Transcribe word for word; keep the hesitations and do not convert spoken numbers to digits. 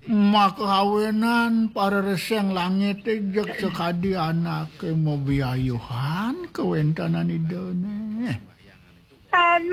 makawenan para reseng langit jak sekadi anak ke mobiayuhan kewentanan idone.